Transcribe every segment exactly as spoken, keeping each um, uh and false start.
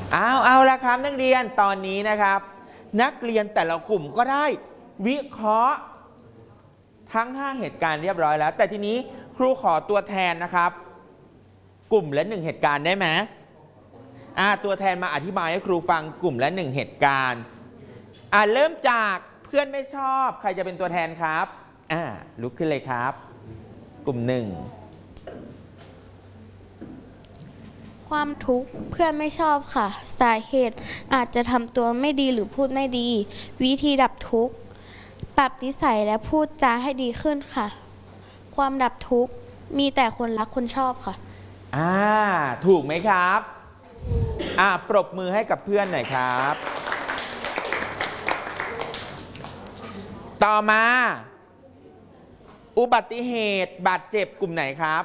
เอาเอาละครับนักเรียนตอนนี้นะครับนักเรียนแต่ละกลุ่มก็ได้วิเคราะห์ทั้งห้าเหตุการณ์เรียบร้อยแล้วแต่ทีนี้ครูขอตัวแทนนะครับกลุ่มละหนึ่งเหตุการณ์ได้ไหมอ่าตัวแทนมาอธิบายให้ครูฟังกลุ่มละหนึ่งเหตุการณ์อ่าเริ่มจากเพื่อนไม่ชอบใครจะเป็นตัวแทนครับอ่าลุกขึ้นเลยครับกลุ่มหนึ่งความทุกข์เพื่อนไม่ชอบค่ะสาเหตุอาจจะทำตัวไม่ดีหรือพูดไม่ดีวิธีดับทุกข์ปรับนิสัยและพูดจาให้ดีขึ้นค่ะความดับทุกข์มีแต่คนรักคนชอบค่ะอ่าถูกไหมครับอ่าปรบมือให้กับเพื่อนหน่อยครับต่อมาอุบัติเหตุบาดเจ็บกลุ่มไหนครับ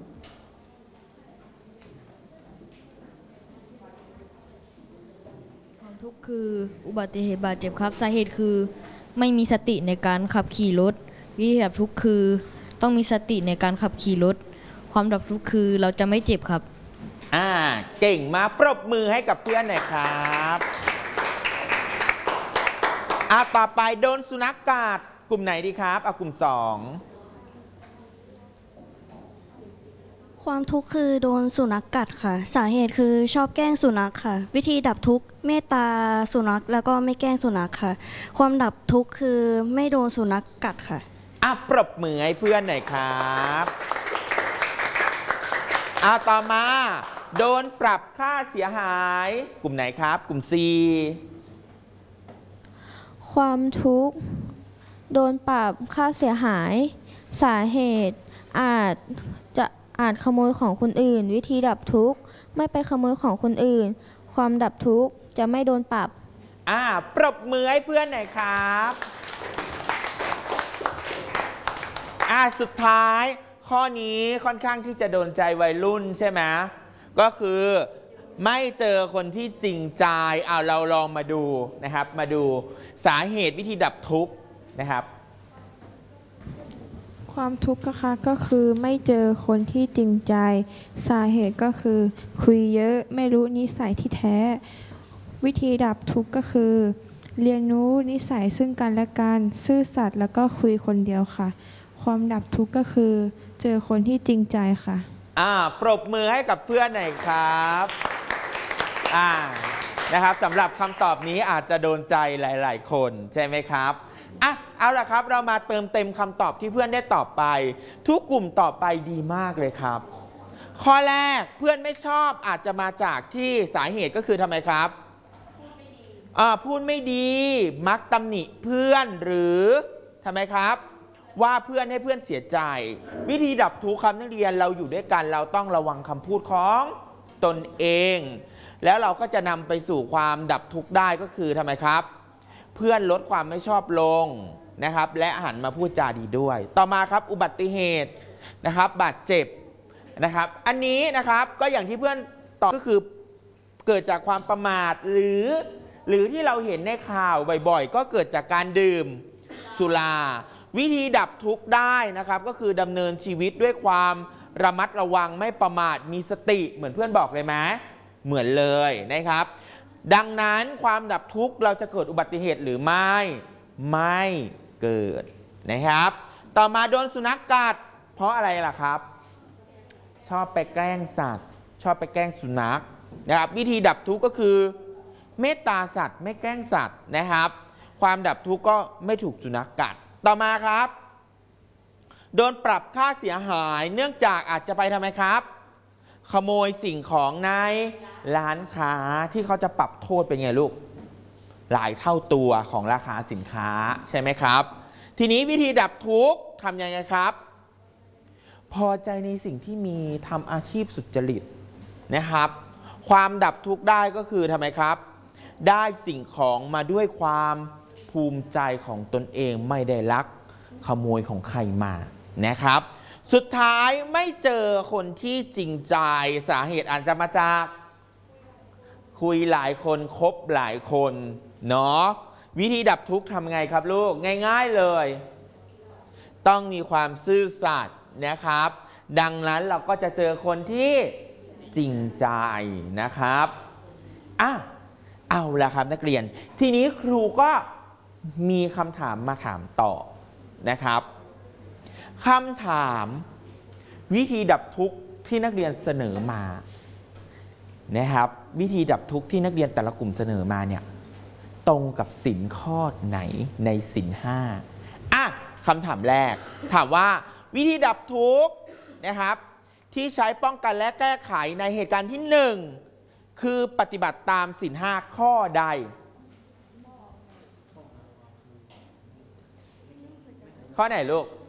ความทุกข์คืออุบัติเหตุบาดเจ็บครับสาเหตุคือไม่มีสติในการขับขี่รถวิธีดับทุกข์คือต้องมีสติในการขับขี่รถความดับทุกข์คือเราจะไม่เจ็บครับอ่าเก่งมากปรบมือให้กับเพื่อนหน่อยครับอ่าต่อไปโดนสุนัขกัดกลุ่มไหนดีครับเอากลุ่มสองความทุกข์คือโดนสุนัขกัดค่ะสาเหตุคือชอบแกล้งสุนัขค่ะวิธีดับทุกข์เมตตาสุนัขแล้วก็ไม่แกล้งสุนัขค่ะความดับทุกข์คือไม่โดนสุนัขกัดค่ะอ่ะปรบมือให้เพื่อนหน่อยครับอ่ะต่อมาโดนปรับค่าเสียหายกลุ่มไหนครับกลุ่ม C ความทุกข์โดนปรับค่าเสียหายสาเหตุอาจจะอาจขโมยของคนอื่นวิธีดับทุกข์ไม่ไปขโมยของคนอื่นความดับทุกข์จะไม่โดนปรับอ่าปรบมือให้เพื่อนหน่อยครับอ่าสุดท้ายข้อนี้ค่อนข้างที่จะโดนใจวัยรุ่นใช่ไหมก็คือไม่เจอคนที่จริงใจเอาเราลองมาดูนะครับมาดูสาเหตุวิธีดับทุกข์นะครับความทุกข์นะคะก็คือไม่เจอคนที่จริงใจสาเหตุก็คือคุยเยอะไม่รู้นิสัยที่แท้วิธีดับทุกข์ก็คือเรียนรู้นิสัยซึ่งกันและกันซื่อสัตย์แล้วก็คุยคนเดียวค่ะความดับทุกข์ก็คือเจอคนที่จริงใจค่ะอ่าปรบมือให้กับเพื่อนหน่อยครับอ่านะครับสำหรับคำตอบนี้อาจจะโดนใจหลายๆคนใช่ไหมครับอ่ะเอาล่ะครับเรามาเติมเต็มคำตอบที่เพื่อนได้ตอบไปทุกกลุ่มตอบไปดีมากเลยครับข้อแรกเพื่อนไม่ชอบอาจจะมาจากที่สาเหตุก็คือทำไมครับอ่าพูดไม่ดีมักตำหนิเพื่อนหรือทำไมครับว่าเพื่อนให้เพื่อนเสียใจวิธีดับทุกข์คำนักเรียนเราอยู่ด้วยกันเราต้องระวังคำพูดของตนเองแล้วเราก็จะนำไปสู่ความดับทุกข์ได้ก็คือทำไมครับเพื่อนลดความไม่ชอบลงนะครับและหันมาพูดจาดีด้วยต่อมาครับอุบัติเหตุนะครับบาดเจ็บนะครับอันนี้นะครับก็อย่างที่เพื่อนตอบก็คือเกิดจากความประมาทหรือหรือที่เราเห็นในข่าวบ่อยๆก็เกิดจากการดื่มสุราวิธีดับทุกข์ได้นะครับก็คือดำเนินชีวิตด้วยความระมัดระวังไม่ประมาทมีสติเหมือนเพื่อนบอกเลยไหมเหมือนเลยนะครับดังนั้นความดับทุกข์เราจะเกิดอุบัติเหตุหรือไม่ไม่เกิดนะครับต่อมาโดนสุนัขกัดเพราะอะไรล่ะครับชอบไปแกล้งสัตว์ชอบไปแกล้งสุนัขนะครับวิธีดับทุกข์ก็คือเมตตาสัตว์ไม่แกล้งสัตว์นะครับความดับทุกข์ก็ไม่ถูกสุนัขกัดต่อมาครับโดนปรับค่าเสียหายเนื่องจากอาจจะไปทำไมครับขโมยสิ่งของในร้านค้าที่เขาจะปรับโทษเป็นไงลูกหลายเท่าตัวของราคาสินค้าใช่ไหมครับทีนี้วิธีดับทุกข์ทำยังไงครับพอใจในสิ่งที่มีทำอาชีพสุจริตนะครับความดับทุกข์ได้ก็คือทำไมครับได้สิ่งของมาด้วยความภูมิใจของตนเองไม่ได้ลักขโมยของใครมานะครับสุดท้ายไม่เจอคนที่จริงใจสาเหตุอาจจะมาจากคุยหลายคนคบหลายคนเนาะวิธีดับทุกข์ทำไงครับลูกง่ายๆเลยต้องมีความซื่อสัตย์นะครับดังนั้นเราก็จะเจอคนที่จริงใจนะครับอ่ะเอาละครับนักเรียนทีนี้ครูก็มีคำถามมาถามต่อนะครับคำถามวิธีดับทุกข์ที่นักเรียนเสนอมานะครับวิธีดับทุกข์ที่นักเรียนแต่ละกลุ่มเสนอมาเนี่ยตรงกับศีลข้อไหนในศีลห้าอ่ะคำถามแรกถามว่าวิธีดับทุกข์นะครับที่ใช้ป้องกันและแก้ไขในเหตุการณ์ที่หนึ่งคือปฏิบัติตามศีลห้าข้อใดข้อไหนลูก